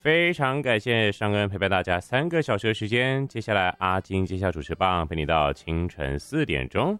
非常感谢尚恩陪伴大家3个小时的时间。接下来阿金接下主持棒，陪你到清晨4点钟。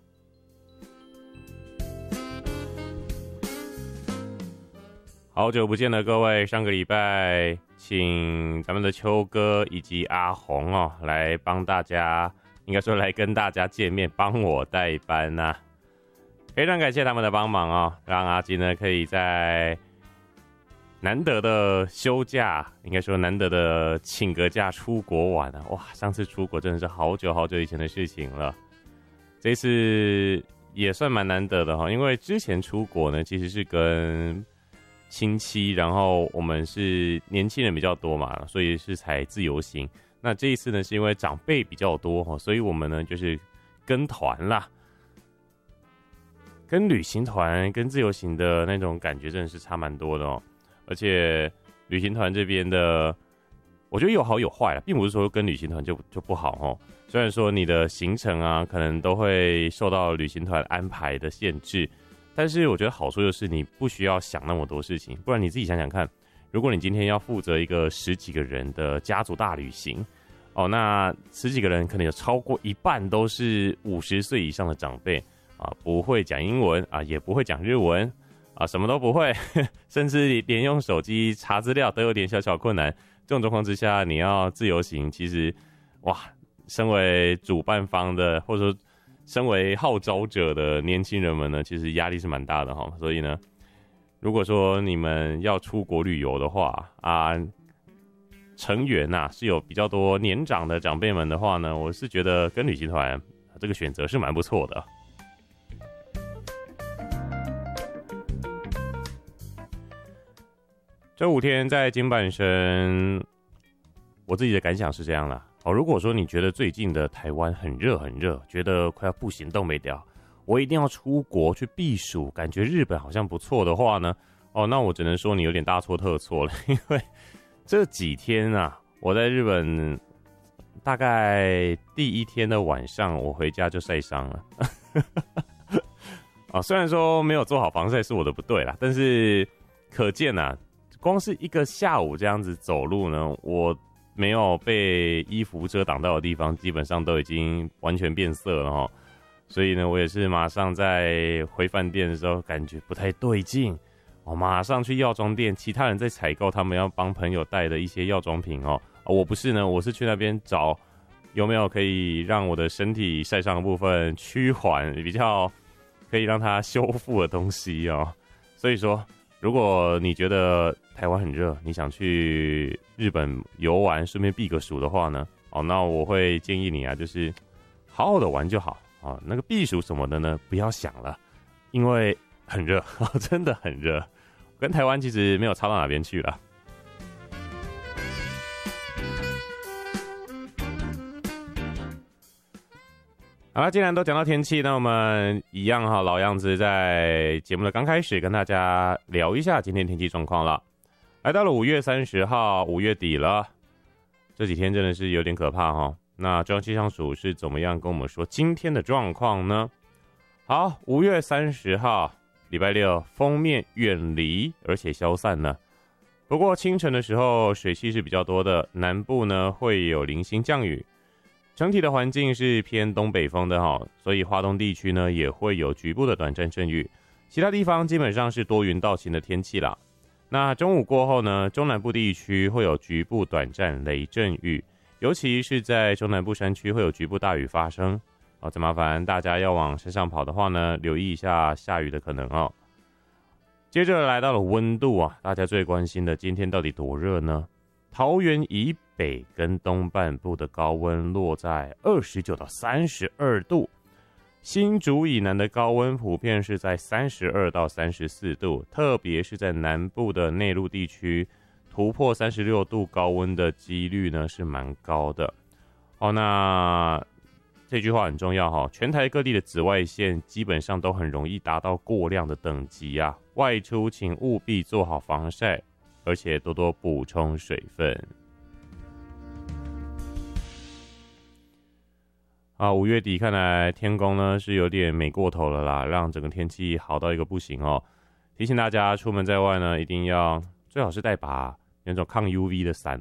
好久不见了各位，上个礼拜请咱们的秋哥以及阿红来帮大家，应该说来跟大家见面，帮我代班啊。非常感谢他们的帮忙让阿金呢可以在难得的休假，应该说难得的请个假出国玩啊！哇，上次出国真的是好久好久以前的事情了，这次也算蛮难得的因为之前出国呢其实是跟亲戚，然后我们是年轻人比较多嘛，所以是采自由行。那这一次呢是因为长辈比较多所以我们呢就是跟团啦。跟旅行团跟自由行的那种感觉真的是差蛮多的而且旅行团这边的，我觉得有好有坏啦，并不是说跟旅行团就不好虽然说你的行程啊，可能都会受到旅行团安排的限制，但是我觉得好处就是你不需要想那么多事情。不然你自己想想看，如果你今天要负责一个10几个人的家族大旅行那10几个人可能有超过一半都是50岁以上的长辈不会讲英文也不会讲日文什么都不会，甚至连用手机查资料都有点小困难。这种状况之下，你要自由行，其实身为主办方的，或者说身为号召者的年轻人们呢，其实压力是蛮大的所以呢，如果说你们要出国旅游的话成员是有比较多年长的长辈们的话呢，我是觉得跟旅行团这个选择是蛮不错的。这5天在金板神，我自己的感想是这样啦如果说你觉得最近的台湾很热很热，觉得快要不行动没掉，我一定要出国去避暑，感觉日本好像不错的话呢那我只能说你有点大错特错了。因为这几天我在日本大概第1天的晚上，我回家就晒伤了虽然说没有做好防晒是我的不对啦，但是可见光是一个下午这样子走路呢，我没有被衣服遮挡到的地方基本上都已经完全变色了所以呢，我也是马上在回饭店的时候感觉不太对劲马上去药妆店，其他人在采购他们要帮朋友带的一些药妆品我不是呢，我是去那边找有没有可以让我的身体晒伤的部分趋缓，比较可以让它修复的东西所以说如果你觉得台湾很热，你想去日本游玩顺便避个暑的话呢那我会建议你就是好好的玩就好那个避暑什么的呢不要想了，因为很热真的很热，跟台湾其实没有差到哪边去了。好了，既然都讲到天气，那我们一样老样子，在节目的刚开始跟大家聊一下今天天气状况了。来到了5月30号，5月底了，这几天真的是有点可怕那中央气象署是怎么样跟我们说今天的状况呢？好，5月30号，礼拜六，锋面远离而且消散了。不过清晨的时候水汽是比较多的，南部呢会有零星降雨。整体的环境是偏东北风的所以花东地区呢也会有局部的短暂阵雨，其他地方基本上是多云到晴的天气啦。那中午过后呢，中南部地区会有局部短暂雷阵雨，尤其是在中南部山区会有局部大雨发生再麻烦大家要往山上跑的话呢，留意一下下雨的可能接着来到了温度大家最关心的今天到底多热呢？桃园以北跟东半部的高温落在29到32度，新竹以南的高温普遍是在32到34度，特别是在南部的内陆地区，突破36度高温的几率呢是蛮高的那这句话很重要全台各地的紫外线基本上都很容易达到过量的等级外出请务必做好防晒，而且多多补充水分5月底看来天公呢是有点美过头了啦，让整个天气好到一个不行提醒大家出门在外呢，一定要最好是带把那那种抗 UV 的伞